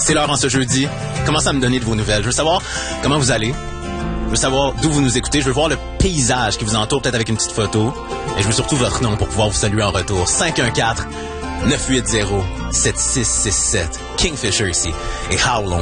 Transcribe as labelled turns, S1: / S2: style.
S1: C'est l'heure en ce jeudi. Commencez à me donner de vos nouvelles. Je veux savoir comment vous allez. Je veux savoir d'où vous nous écoutez. Je veux voir le paysage qui vous entoure, peut-être avec une petite photo. Et je veux surtout votre nom pour pouvoir vous saluer en retour. 514-980-7667. Kingfisher ici. Et How Long